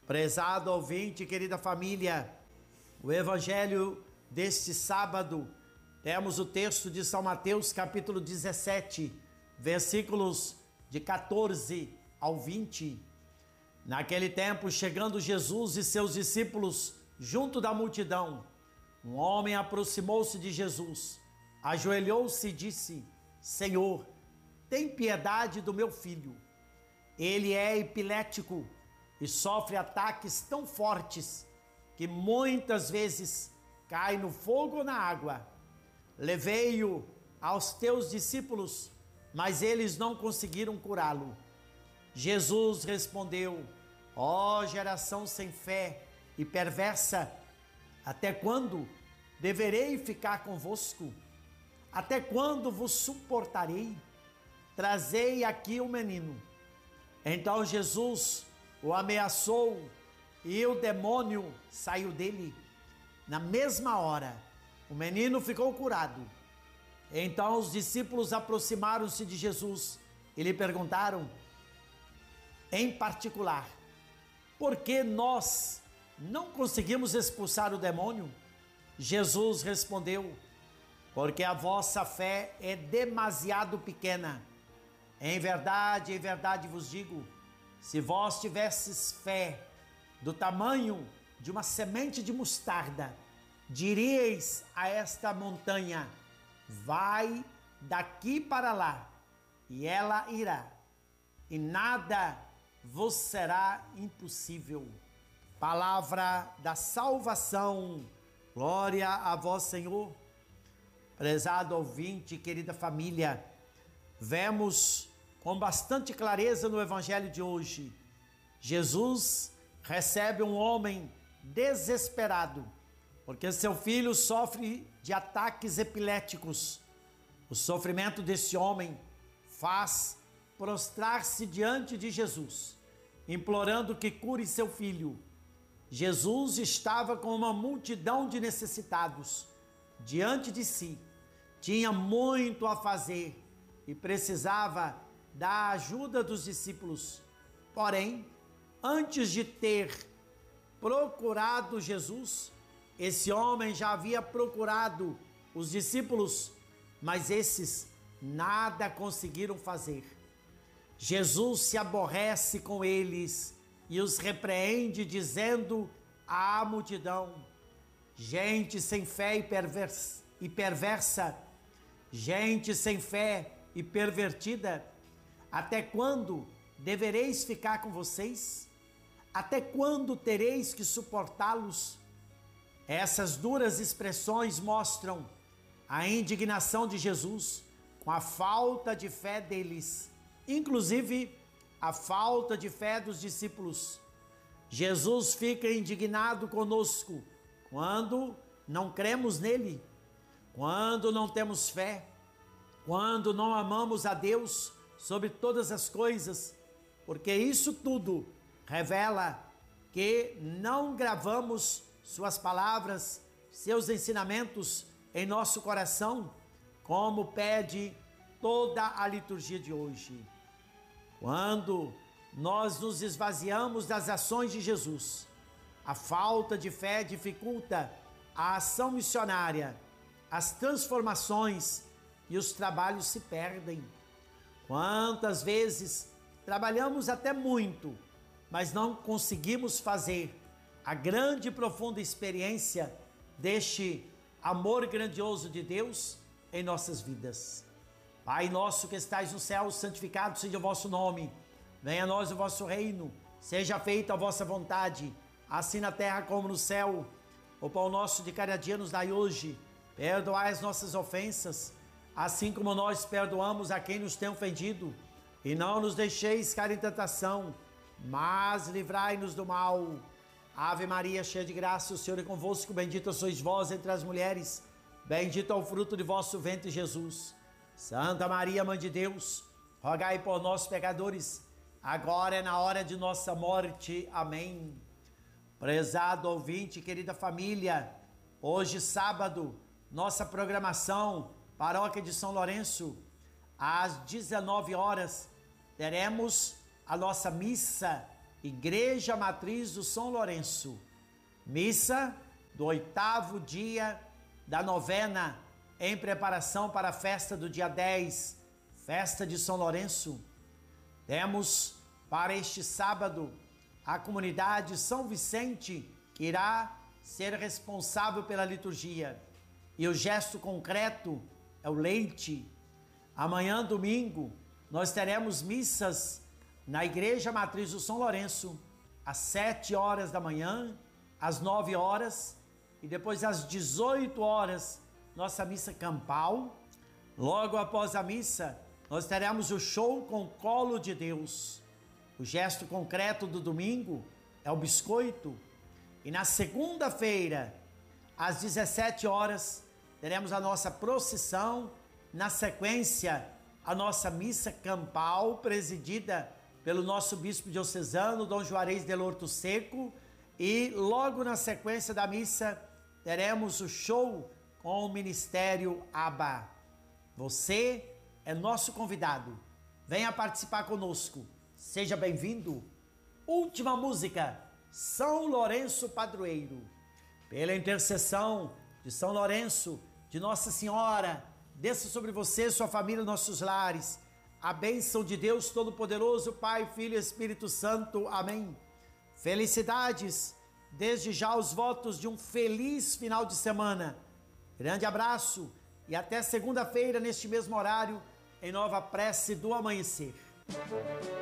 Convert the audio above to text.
Prezado ouvinte, querida família, o evangelho deste sábado, temos o texto de São Mateus, capítulo 17, versículos de 14 ao 20. Naquele tempo, chegando Jesus e seus discípulos junto da multidão, um homem aproximou-se de Jesus, ajoelhou-se e disse: Senhor, tem piedade do meu filho. Ele é epilético e sofre ataques tão fortes que muitas vezes cai no fogo ou na água. Levei-o aos teus discípulos, mas eles não conseguiram curá-lo. Jesus respondeu: ó geração sem fé e perversa, até quando deverei ficar convosco? Até quando vos suportarei? Trazei aqui o menino. Então Jesus o ameaçou e o demônio saiu dele. Na mesma hora, o menino ficou curado. Então os discípulos aproximaram-se de Jesus e lhe perguntaram, em particular, por que nós não conseguimos expulsar o demônio? Jesus respondeu: porque a vossa fé é demasiado pequena. Em verdade vos digo, se vós tivesses fé do tamanho de uma semente de mostarda, diríeis a esta montanha: vai daqui para lá, e ela irá, e nada vos será impossível. Palavra da salvação, glória a vós, Senhor. Prezado ouvinte, querida família, vemos com bastante clareza no evangelho de hoje, Jesus recebe um homem desesperado, porque seu filho sofre de ataques epiléticos. O sofrimento desse homem faz prostrar-se diante de Jesus, implorando que cure seu filho. Jesus estava com uma multidão de necessitados diante de si, tinha muito a fazer e precisava da ajuda dos discípulos. Porém, antes de ter procurado Jesus, esse homem já havia procurado os discípulos, mas esses nada conseguiram fazer. Jesus se aborrece com eles e os repreende, dizendo à multidão: gente sem fé e perversa, gente sem fé e pervertida, até quando devereis ficar com vocês? Até quando tereis que suportá-los? Essas duras expressões mostram a indignação de Jesus com a falta de fé deles, inclusive a falta de fé dos discípulos. Jesus fica indignado conosco quando não cremos nele, quando não temos fé, quando não amamos a Deus sobre todas as coisas, porque isso tudo revela que não gravamos suas palavras, seus ensinamentos em nosso coração, como pede toda a liturgia de hoje. Quando nós nos esvaziamos das ações de Jesus, a falta de fé dificulta a ação missionária, as transformações e os trabalhos se perdem. Quantas vezes trabalhamos até muito, mas não conseguimos fazer a grande e profunda experiência deste amor grandioso de Deus em nossas vidas. Pai nosso que estais no céu, santificado seja o vosso nome. Venha a nós o vosso reino. Seja feita a vossa vontade, assim na terra como no céu. O pão nosso de cada dia nos dai hoje. Perdoai as nossas ofensas, assim como nós perdoamos a quem nos tem ofendido. E não nos deixeis cair em tentação, mas livrai-nos do mal. Ave Maria, cheia de graça, o Senhor é convosco. Bendita sois vós entre as mulheres. Bendito é o fruto de vosso ventre, Jesus. Santa Maria, Mãe de Deus, rogai por nós, pecadores, agora é na hora de nossa morte. Amém. Prezado ouvinte, querida família, hoje sábado, nossa programação, Paróquia de São Lourenço, às 19 horas, teremos a nossa missa Igreja Matriz do São Lourenço. Missa do 8º dia da novena, em preparação para a festa do dia 10, festa de São Lourenço. Temos para este sábado a comunidade São Vicente, que irá ser responsável pela liturgia. E o gesto concreto é o leite. Amanhã, domingo, nós teremos missas na Igreja Matriz do São Lourenço, às 7 horas da manhã, às 9 horas e depois às 18 horas, nossa missa campal. Logo após a missa, nós teremos o show com Colo de Deus. O gesto concreto do domingo é o biscoito. E na segunda-feira, às 17 horas, teremos a nossa procissão. Na sequência, a nossa missa campal, presidida pelo nosso bispo diocesano, Dom Juarez del Horto Seco. E logo na sequência da missa, teremos o show com o Ministério ABA. Você é nosso convidado. Venha participar conosco. Seja bem-vindo. Última música, São Lourenço Padroeiro. Pela intercessão de São Lourenço, de Nossa Senhora, desça sobre você, sua família, nossos lares, a bênção de Deus Todo-Poderoso, Pai, Filho e Espírito Santo. Amém. Felicidades, desde já os votos de um feliz final de semana. Grande abraço e até segunda-feira, neste mesmo horário, em nova prece do amanhecer.